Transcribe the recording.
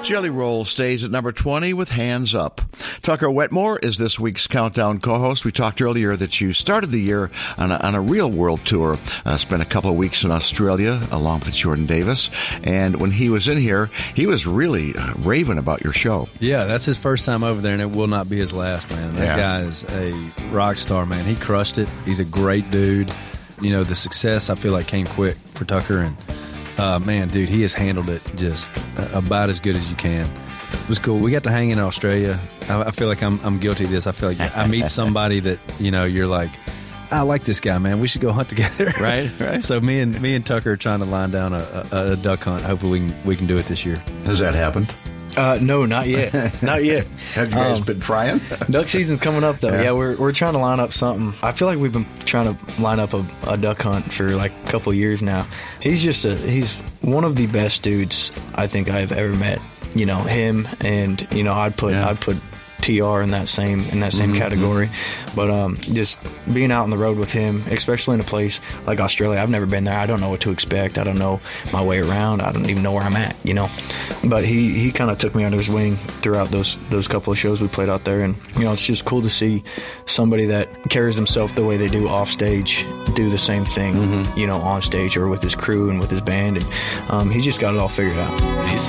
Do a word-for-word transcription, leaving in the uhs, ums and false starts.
Jelly Roll stays at number twenty with Hands Up. Tucker Wetmore is this week's Countdown co-host. We talked earlier that you started the year on a, on a real world tour, uh, spent a couple of weeks in Australia along with Jordan Davis. And when he was in here, he was really uh, raving about your show. Yeah, that's his first time over there, and it will not be his last, man. That yeah. guy is a rock star, man. He crushed it. He's a great dude. You know, the success, I feel like, came quick for Tucker, and Uh, man, dude, he has handled it just about as good as you can. It was cool. We got to hang in Australia. I, I feel like I'm I'm guilty of this. I feel like I meet somebody that, you know, you're like, I like this guy, man. We should go hunt together. Right, right. So me and me and Tucker are trying to line down a, a, a duck hunt. Hopefully we can, we can do it this year. Has that happened? Uh, no, not yet. Not yet. Have you guys um, been trying? Duck season's coming up, though. Yeah. Yeah, we're we're trying to line up something. I feel like we've been trying to line up a, a duck hunt for like a couple of years now. He's just a he's one of the best dudes I think I've ever met. You know, him and you know I'd put Yeah. I'd put T R in that same in that same Mm-hmm. category. But um, just being out on the road with him, especially in a place like Australia, I've never been there. I don't know what to expect. I don't know my way around. I don't even know where I'm at, you know. But he, he kind of took me under his wing throughout those those couple of shows we played out there. And, you know, it's just cool to see somebody that carries himself the way they do off stage do the same thing, mm-hmm. you know, on stage or with his crew and with his band. And um, he just got it all figured out.